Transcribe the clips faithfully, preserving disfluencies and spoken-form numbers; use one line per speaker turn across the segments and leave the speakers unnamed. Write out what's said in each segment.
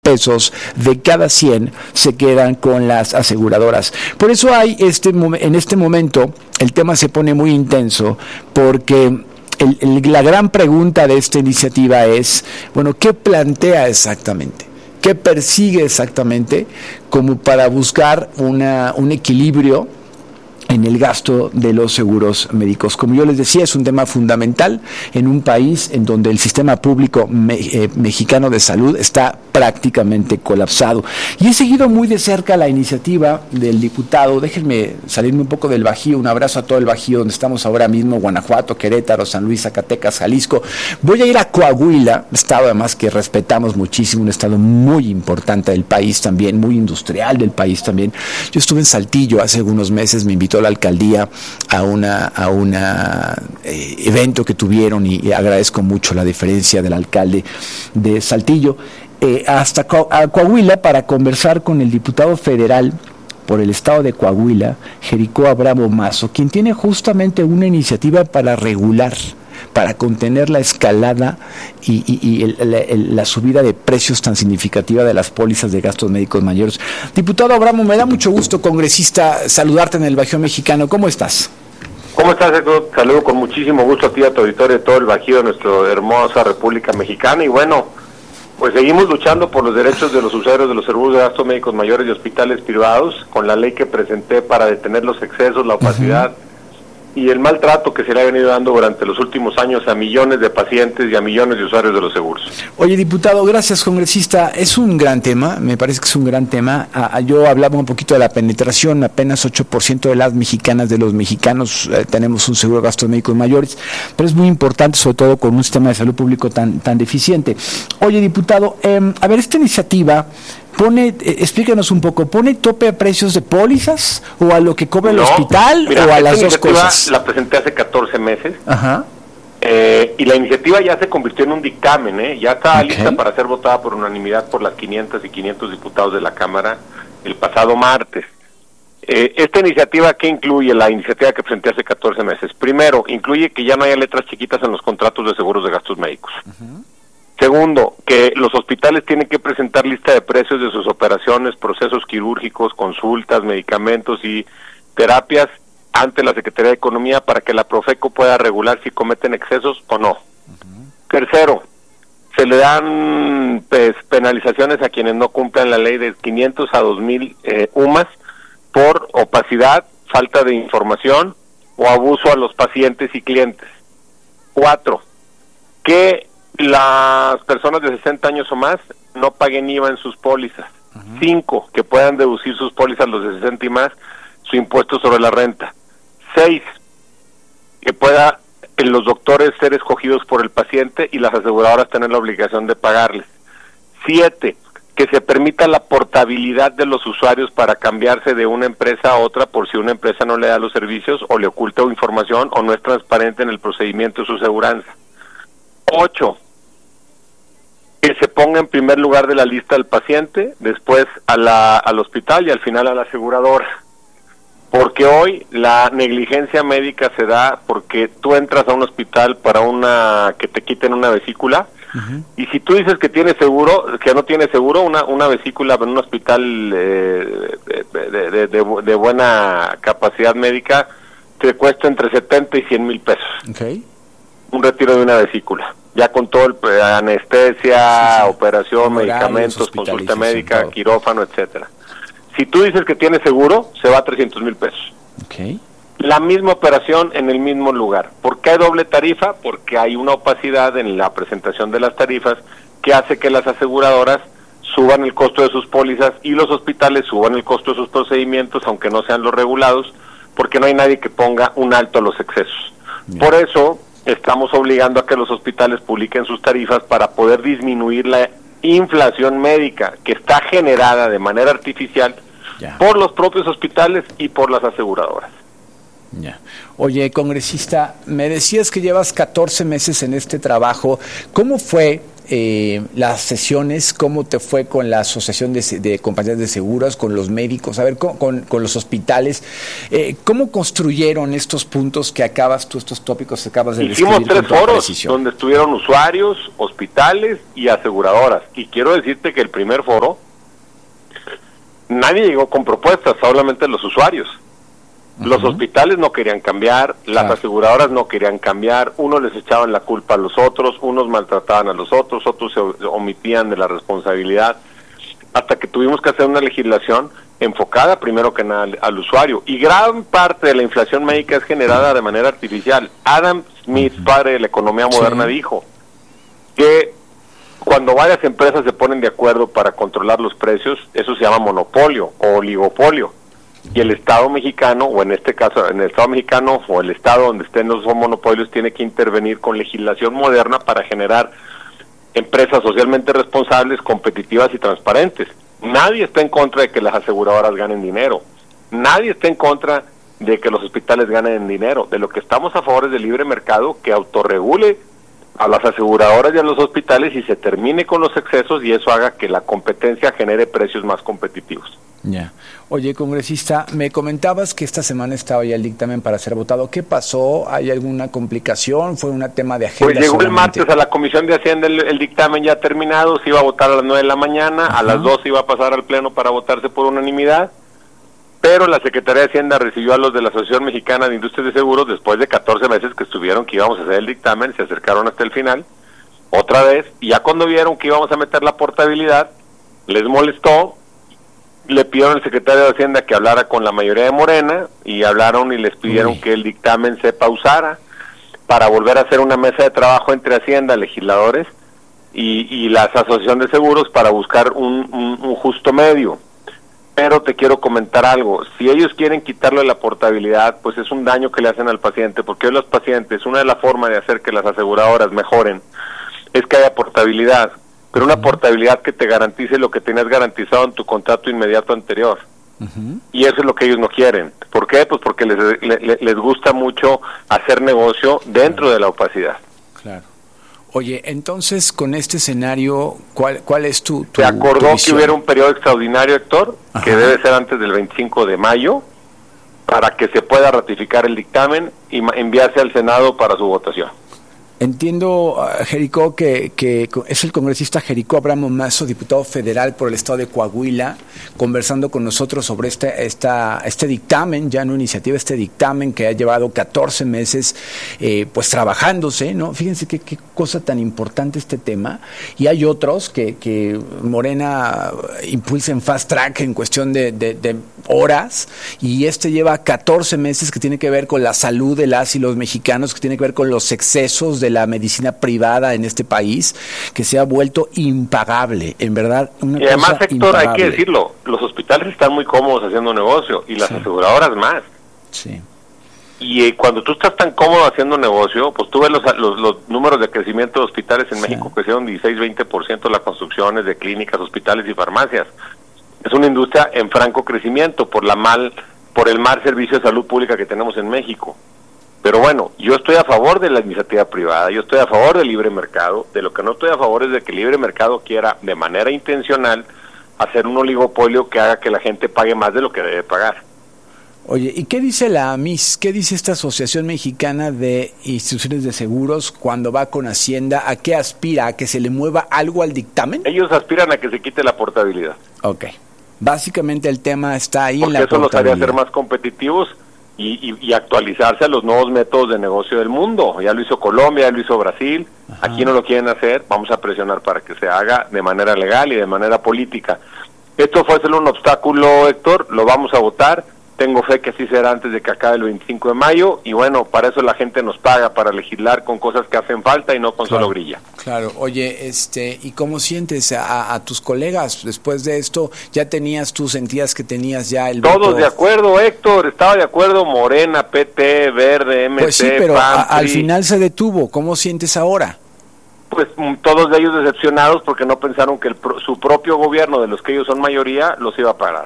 pesos de cada cien se quedan con las aseguradoras. Por eso hay este en este momento el tema se pone muy intenso, porque el, el, la gran pregunta de esta iniciativa es, bueno, ¿qué plantea exactamente? ¿Qué persigue exactamente como para buscar una, un equilibrio en el gasto de los seguros médicos? Como yo les decía, es un tema fundamental en un país en donde el sistema público me, eh, mexicano de salud está prácticamente colapsado. Y he seguido muy de cerca la iniciativa del diputado, déjenme salirme un poco del Bajío, un abrazo a todo el Bajío donde estamos ahora mismo, Guanajuato, Querétaro, San Luis, Zacatecas, Jalisco. Voy a ir a Coahuila, estado además que respetamos muchísimo, un estado muy importante del país también, muy industrial del país también. Yo estuve en Saltillo hace algunos meses, me invitó la alcaldía a una a una eh, evento que tuvieron y, y agradezco mucho la deferencia del alcalde de Saltillo eh, hasta Co- a Coahuila para conversar con el diputado federal por el estado de Coahuila, Jericó Abramo Mazo, quien tiene justamente una iniciativa para regular, para contener la escalada y, y, y el, el, la subida de precios tan significativa de las pólizas de gastos médicos mayores. Diputado Abramo, me da mucho gusto, congresista, saludarte en el Bajío Mexicano. ¿Cómo estás?
¿Cómo estás, Héctor? Saludo con muchísimo gusto a ti, a tu auditorio de todo el Bajío de nuestra hermosa República Mexicana. Y bueno, pues seguimos luchando por los derechos de los usuarios de los seguros de gastos médicos mayores y hospitales privados, con la ley que presenté para detener los excesos, la opacidad, uh-huh, y el maltrato que se le ha venido dando durante los últimos años a millones de pacientes y a millones de usuarios de los seguros.
Oye, diputado, gracias, congresista. Es un gran tema, me parece que es un gran tema. Ah, yo hablaba un poquito de la penetración, apenas ocho por ciento de las mexicanas, de los mexicanos, eh, tenemos un seguro de gastos médicos mayores, pero es muy importante, sobre todo con un sistema de salud público tan, tan deficiente. Oye, diputado, eh, a ver, esta iniciativa pone, eh, explícanos un poco, ¿pone tope a precios de pólizas o a lo que cobra el
no,
hospital
mira,
o a las dos cosas?
La presenté hace catorce meses.
Ajá.
Eh, y la iniciativa ya se convirtió en un dictamen, ¿eh? Ya está okay, lista para ser votada por unanimidad por las quinientos y quinientos diputados de la Cámara el pasado martes. Eh, esta iniciativa, ¿qué incluye? La iniciativa que presenté hace catorce meses. Primero, incluye que ya no haya letras chiquitas en los contratos de seguros de gastos médicos. Uh-huh. Segundo, que los hospitales tienen que presentar lista de precios de sus operaciones, procesos quirúrgicos, consultas, medicamentos y terapias ante la Secretaría de Economía para que la Profeco pueda regular si cometen excesos o no. Uh-huh. Tercero, se le dan pues, penalizaciones a quienes no cumplan la ley de quinientos a dos mil eh, U M A S por opacidad, falta de información o abuso a los pacientes y clientes. Cuatro, que las personas de sesenta años o más no paguen I V A en sus pólizas. Uh-huh. Cinco, que puedan deducir sus pólizas los de sesenta y más su impuesto sobre la renta. Seis, que pueda los doctores ser escogidos por el paciente y las aseguradoras tener la obligación de pagarles. Siete, que se permita la portabilidad de los usuarios para cambiarse de una empresa a otra por si una empresa no le da los servicios o le oculta información o no es transparente en el procedimiento de su aseguranza. Ocho, que se ponga en primer lugar de la lista al paciente, después a la, al hospital y al final a la aseguradora. Porque hoy la negligencia médica se da porque tú entras a un hospital para una que te quiten una vesícula, uh-huh, y si tú dices que tienes seguro, que no tienes seguro, una una vesícula en un hospital eh, de, de, de, de, de buena capacidad médica te cuesta entre setenta y cien mil pesos.
Okay.
Un retiro de una vesícula, ya con todo el eh, anestesia, sí, sí, operación, medicamentos, consulta médica, quirófano, etcétera. Si tú dices que tienes seguro, se va a trescientos mil pesos.
Okay.
La misma operación en el mismo lugar. ¿Por qué hay doble tarifa? Porque hay una opacidad en la presentación de las tarifas que hace que las aseguradoras suban el costo de sus pólizas y los hospitales suban el costo de sus procedimientos, aunque no sean los regulados, porque no hay nadie que ponga un alto a los excesos. Bien. Por eso estamos obligando a que los hospitales publiquen sus tarifas para poder disminuir la inflación médica que está generada de manera artificial ya por los propios hospitales y por las aseguradoras.
Ya. Oye, congresista, me decías que llevas catorce meses en este trabajo. ¿Cómo fue eh, las sesiones, cómo te fue con la asociación de, de compañías de seguros, con los médicos, a ver, con, con, con los hospitales, eh, cómo construyeron estos puntos que acabas tú, estos tópicos que acabas de describir.
Hicimos tres foros donde estuvieron usuarios, hospitales y aseguradoras, y quiero decirte que el primer foro nadie llegó con propuestas, solamente los usuarios. Los uh-huh. hospitales no querían cambiar, las claro. aseguradoras no querían cambiar, unos les echaban la culpa a los otros, unos maltrataban a los otros, otros se omitían de la responsabilidad, hasta que tuvimos que hacer una legislación enfocada primero que nada al, al usuario. Y gran parte de la inflación médica es generada de manera artificial. Adam Smith, uh-huh. padre de la economía moderna, sí. dijo que cuando varias empresas se ponen de acuerdo para controlar los precios, eso se llama monopolio o oligopolio. Y el Estado mexicano, o en este caso, en el Estado mexicano, o el Estado donde estén los monopolios, tiene que intervenir con legislación moderna para generar empresas socialmente responsables, competitivas y transparentes. Nadie está en contra de que las aseguradoras ganen dinero. Nadie está en contra de que los hospitales ganen dinero. De lo que estamos a favor es del libre mercado que autorregule a las aseguradoras y a los hospitales y se termine con los excesos y eso haga que la competencia genere precios más competitivos.
Ya. Oye, congresista, me comentabas que esta semana estaba ya el dictamen para ser votado. ¿Qué pasó? ¿Hay alguna complicación? ¿Fue un tema de agenda?
Pues llegó
solamente?
El martes a la Comisión de Hacienda el, el dictamen ya terminado, se iba a votar a las nueve de la mañana, ajá. a las dos iba a pasar al Pleno para votarse por unanimidad, pero la Secretaría de Hacienda recibió a los de la Asociación Mexicana de Industrias de Seguros después de catorce meses que estuvieron que íbamos a hacer el dictamen, se acercaron hasta el final, otra vez, y ya cuando vieron que íbamos a meter la portabilidad, les molestó, le pidieron al secretario de Hacienda que hablara con la mayoría de Morena y hablaron y les pidieron Uy. que el dictamen se pausara para volver a hacer una mesa de trabajo entre Hacienda, legisladores y, y la Asociación de Seguros para buscar un, un, un justo medio. Pero te quiero comentar algo, si ellos quieren quitarle la portabilidad, pues es un daño que le hacen al paciente, porque hoy los pacientes, una de las formas de hacer que las aseguradoras mejoren es que haya portabilidad, pero una portabilidad que te garantice lo que tenías garantizado en tu contrato inmediato anterior. Uh-huh. Y eso es lo que ellos no quieren. ¿Por qué? Pues porque les, les, les gusta mucho hacer negocio dentro claro. de la opacidad.
Claro. Oye, entonces, con este escenario, ¿cuál, cuál es tu, tu
Se acordó
tu
que hubiera un periodo extraordinario, Héctor, Ajá. que debe ser antes del veinticinco de mayo, para que se pueda ratificar el dictamen y enviarse al Senado para su votación.
Entiendo, uh, Jericó, que, que es el congresista Jericó Abramo Mazo, diputado federal por el estado de Coahuila, conversando con nosotros sobre este, esta, este dictamen, ya no iniciativa, este dictamen que ha llevado catorce meses eh, pues trabajándose, ¿no? Fíjense qué, qué cosa tan importante este tema. Y hay otros que, que Morena impulsa en fast track en cuestión de, de, de horas, y este lleva catorce meses que tiene que ver con la salud de las y los mexicanos, que tiene que ver con los excesos de la medicina privada en este país, que se ha vuelto impagable, en verdad, una
y además,
cosa
Héctor,
impagable.
Hay que decirlo, los hospitales están muy cómodos haciendo negocio, y las sí. aseguradoras más.
Sí.
Y eh, cuando tú estás tan cómodo haciendo negocio, pues tú ves los, los, los números de crecimiento de hospitales en sí. México, crecieron dieciséis a veinte por ciento las construcciones de clínicas, hospitales y farmacias. Es una industria en franco crecimiento por la mal, por el mal servicio de salud pública que tenemos en México. Pero bueno, yo estoy a favor de la iniciativa privada, yo estoy a favor del libre mercado, de lo que no estoy a favor es de que el libre mercado quiera de manera intencional hacer un oligopolio que haga que la gente pague más de lo que debe pagar.
Oye, ¿y qué dice la A M I S? ¿Qué dice esta Asociación Mexicana de Instituciones de Seguros cuando va con Hacienda? ¿A qué aspira? ¿A que se le mueva algo al dictamen?
Ellos aspiran a que se quite la portabilidad.
Ok. Básicamente el tema está ahí
Porque
en la
eso nos haría
portabilidad.
ser más competitivos y, y, y actualizarse a los nuevos métodos de negocio del mundo. Ya lo hizo Colombia, ya lo hizo Brasil. Ajá. Aquí no lo quieren hacer, vamos a presionar para que se haga de manera legal y de manera política. Esto fue solo un obstáculo, Héctor, lo vamos a votar. Tengo fe que así será antes de que acabe el veinticinco de mayo y bueno, para eso la gente nos paga, para legislar con cosas que hacen falta y no con
claro,
solo grilla.
Claro, oye, este, ¿y cómo sientes a, a tus colegas después de esto? ¿Ya tenías, tú sentías que tenías ya el voto?
Todos de acuerdo, Héctor, estaba de acuerdo Morena, P T, Verde, M C,
pues sí, pero
P A N,
a, al final se detuvo. ¿Cómo sientes ahora?
Pues todos de ellos decepcionados porque no pensaron que el, su propio gobierno, de los que ellos son mayoría, los iba a parar.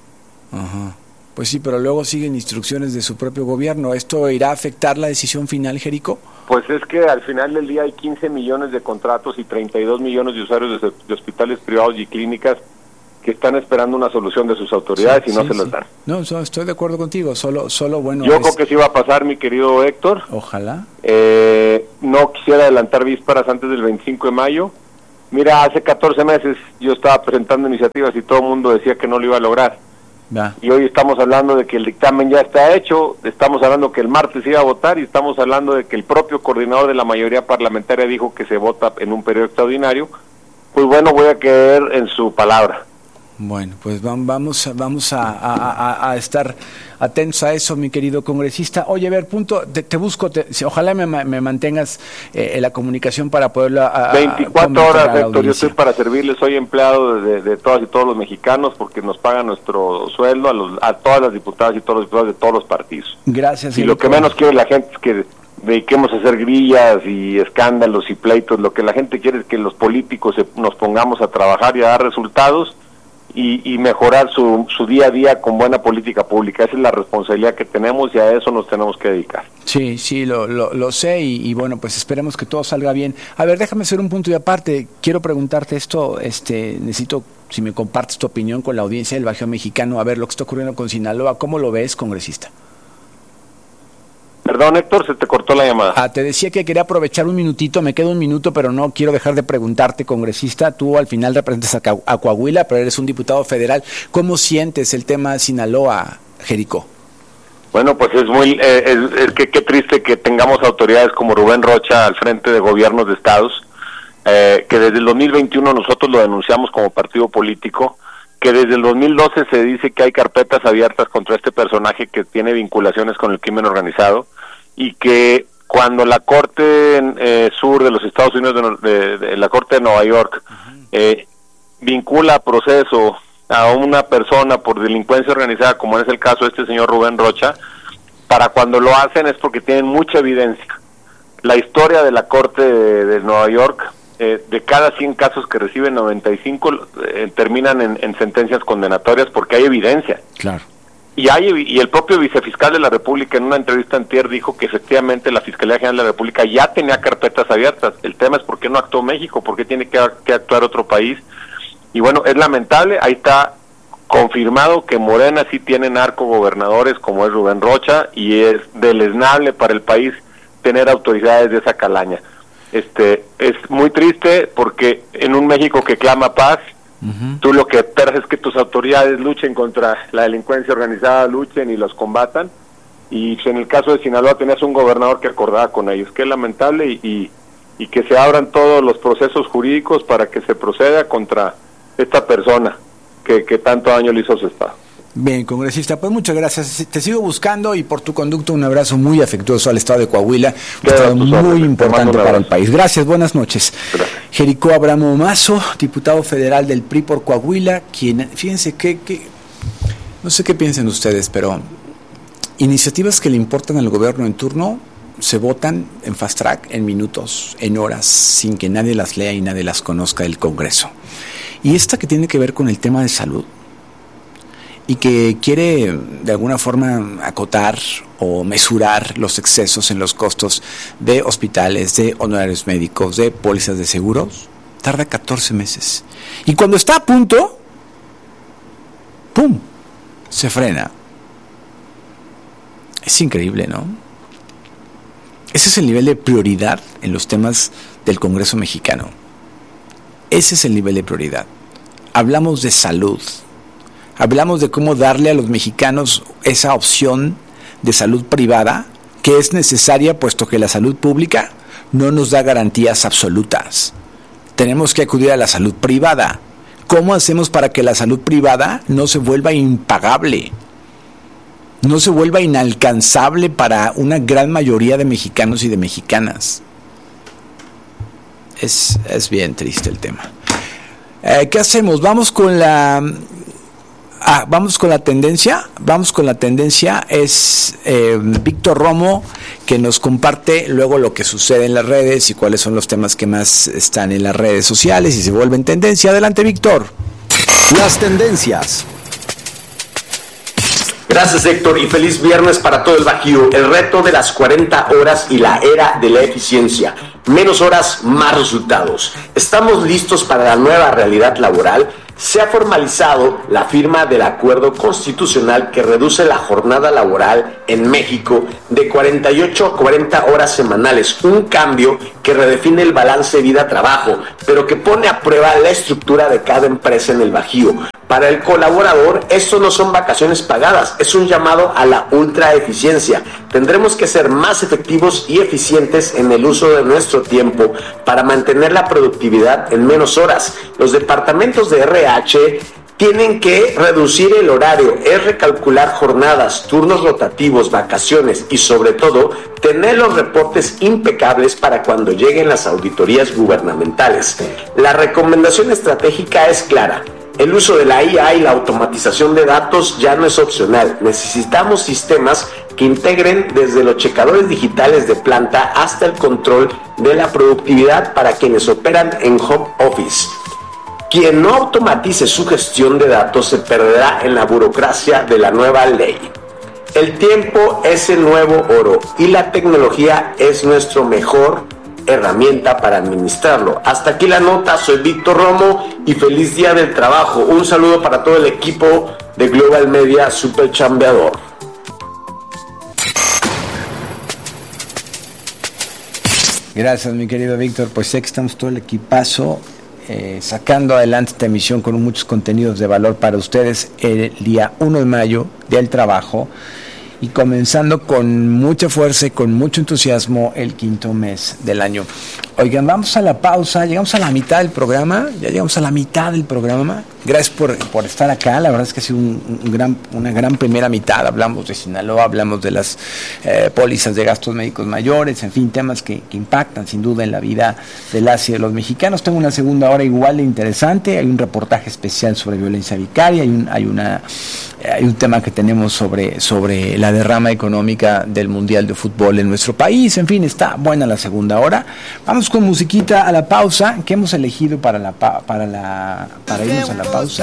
Ajá. Pues sí, pero luego siguen instrucciones de su propio gobierno. ¿Esto irá a afectar la decisión final, Jericó?
Pues es que al final del día hay quince millones de contratos y treinta y dos millones de usuarios de, de hospitales privados y clínicas que están esperando una solución de sus autoridades sí, y no sí, se sí. las dan.
No, estoy de acuerdo contigo, solo, solo bueno...
Yo
es...
creo que sí va a pasar, mi querido Héctor.
Ojalá.
Eh, no quisiera adelantar vísperas antes del veinticinco de mayo. Mira, hace catorce meses yo estaba presentando iniciativas y todo el mundo decía que no lo iba a lograr. Ya. Y hoy estamos hablando de que el dictamen ya está hecho, estamos hablando que el martes iba a votar y estamos hablando de que el propio coordinador de la mayoría parlamentaria dijo que se vota en un periodo extraordinario. Pues bueno, voy a creer en su palabra.
Bueno, pues vamos, vamos a, a, a estar atentos a eso, mi querido congresista. Oye, a ver, punto, te, te busco, te, ojalá me, me mantengas eh, en la comunicación para poderlo... A,
veinticuatro horas, Héctor, yo estoy para servirles, soy empleado de, de todas y todos los mexicanos porque nos pagan nuestro sueldo a, los, a todas las diputadas y todos los diputados de todos los partidos.
Gracias.
Y lo que menos quiere la gente es que dediquemos a hacer grillas y escándalos y pleitos. Lo que la gente quiere es que los políticos se, nos pongamos a trabajar y a dar resultados Y, y mejorar su, su día a día con buena política pública. Esa es la responsabilidad que tenemos y a eso nos tenemos que dedicar.
Sí, sí, lo, lo, lo sé y, y bueno, pues esperemos que todo salga bien. A ver, déjame hacer un punto y aparte. Quiero preguntarte esto, este, necesito, si me compartes tu opinión con la audiencia del Bajío Mexicano, a ver lo que está ocurriendo con Sinaloa. ¿Cómo lo ves, congresista?
Perdón, Héctor, se te cortó la llamada.
Ah, te decía que quería aprovechar un minutito, me queda un minuto, pero no quiero dejar de preguntarte, congresista. Tú al final representas a, Co- a Coahuila, pero eres un diputado federal. ¿Cómo sientes el tema Sinaloa, Jericó?
Bueno, pues es muy, eh, es, es que qué triste que tengamos autoridades como Rubén Rocha al frente de gobiernos de estados, eh, que desde el dos mil veintiuno nosotros lo denunciamos como partido político, que desde el dos mil doce se dice que hay carpetas abiertas contra este personaje que tiene vinculaciones con el crimen organizado, y que cuando la Corte eh, Sur de los Estados Unidos, de, de, de la Corte de Nueva York, eh, vincula a proceso a una persona por delincuencia organizada, como es el caso de este señor Rubén Rocha, para cuando lo hacen es porque tienen mucha evidencia. La historia de la Corte de, de Nueva York, eh, de cada cien casos que reciben, noventa y cinco eh, terminan en, en sentencias condenatorias porque hay evidencia.
Claro.
Y hay y el propio vicefiscal de la República en una entrevista antier dijo que efectivamente la Fiscalía General de la República ya tenía carpetas abiertas. El tema es por qué no actuó México, por qué tiene que, que actuar otro país. Y bueno, es lamentable, ahí está confirmado que Morena sí tiene narcogobernadores como es Rubén Rocha y es deleznable para el país tener autoridades de esa calaña. Este es muy triste porque en un México que clama paz, Uh-huh. tú lo que esperas es que tus autoridades luchen contra la delincuencia organizada, luchen y los combatan, y en el caso de Sinaloa tenías un gobernador que acordaba con ellos. Qué lamentable, y, y, y que se abran todos los procesos jurídicos para que se proceda contra esta persona que, que tanto daño le hizo a su estado.
Bien, congresista, pues muchas gracias. Te sigo buscando y por tu conducto un abrazo muy afectuoso al estado de Coahuila, un estado muy órdenes. importante para el país. Gracias, buenas noches. Gracias. Jericó Abramo Mazo, diputado federal del P R I por Coahuila, quien, fíjense que, que, no sé qué piensen ustedes, pero iniciativas que le importan al gobierno en turno se votan en fast track, en minutos, en horas, sin que nadie las lea y nadie las conozca del Congreso. Y esta que tiene que ver con el tema de salud, y que quiere de alguna forma acotar o mesurar los excesos en los costos de hospitales, de honorarios médicos, de pólizas de seguros, tarda catorce meses. Y cuando está a punto, ¡pum!, se frena. Es increíble, ¿no? Ese es el nivel de prioridad en los temas del Congreso mexicano. Ese es el nivel de prioridad. Hablamos de salud. Hablamos de cómo darle a los mexicanos esa opción de salud privada que es necesaria, puesto que la salud pública no nos da garantías absolutas. Tenemos que acudir a la salud privada. ¿Cómo hacemos para que la salud privada no se vuelva impagable? No se vuelva inalcanzable para una gran mayoría de mexicanos y de mexicanas. Es, es bien triste el tema. Eh, ¿Qué hacemos? Vamos con la... Ah, vamos con la tendencia, vamos con la tendencia, es eh, Víctor Romo, que nos comparte luego lo que sucede en las redes y cuáles son los temas que más están en las redes sociales y se vuelven tendencia. Adelante, Víctor.
Las tendencias. Gracias, Héctor, y feliz viernes para todo el Bajío. El reto de las cuarenta horas y la era de la eficiencia. Menos horas, más resultados. ¿Estamos listos para la nueva realidad laboral? Se ha formalizado la firma del acuerdo constitucional que reduce la jornada laboral en México de cuarenta y ocho a cuarenta horas semanales, un cambio que redefine el balance vida-trabajo, pero que pone a prueba la estructura de cada empresa en el Bajío. Para el colaborador, esto no son vacaciones pagadas, es un llamado a la ultraeficiencia. Tendremos que ser más efectivos y eficientes en el uso de nuestro tiempo para mantener la productividad en menos horas. Los departamentos de R H tienen que reducir el horario, es recalcular jornadas, turnos rotativos, vacaciones y sobre todo tener los reportes impecables para cuando lleguen las auditorías gubernamentales. La recomendación estratégica es clara. El uso de la I A y la automatización de datos ya no es opcional. Necesitamos sistemas que integren desde los checadores digitales de planta hasta el control de la productividad para quienes operan en home office. Quien no automatice su gestión de datos se perderá en la burocracia de la nueva ley. El tiempo es el nuevo oro y la tecnología es nuestro mejor herramienta para administrarlo. Hasta aquí la nota, soy Víctor Romo y feliz día del trabajo. Un saludo para todo el equipo de Global Media Super Chambeador.
Gracias, mi querido Víctor. Pues sé que estamos todo el equipazo eh, sacando adelante esta emisión con muchos contenidos de valor para ustedes el día uno de mayo, Día del Trabajo, y comenzando con mucha fuerza y con mucho entusiasmo el quinto mes del año. Oigan, vamos a la pausa, llegamos a la mitad del programa, ya llegamos a la mitad del programa. Gracias por, por estar acá, la verdad es que ha sido un, un gran, una gran primera mitad. Hablamos de Sinaloa, hablamos de las eh, pólizas de gastos médicos mayores, en fin, temas que, que impactan sin duda en la vida de las y de los mexicanos. Tengo una segunda hora igual de interesante, hay un reportaje especial sobre violencia vicaria, hay un, hay una, hay un tema que tenemos sobre, sobre la derrama económica del Mundial de Fútbol en nuestro país. En fin, está buena la segunda hora. Vamos con musiquita a la pausa que hemos elegido para la para la para irnos a la pausa.